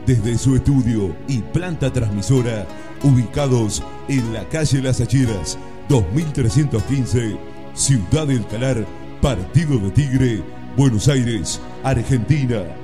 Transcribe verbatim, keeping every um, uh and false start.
desde su estudio y planta transmisora, ubicados en la calle Las Acheras, dos mil trescientos quince, Ciudad del Calar, Partido de Tigre, Buenos Aires, Argentina.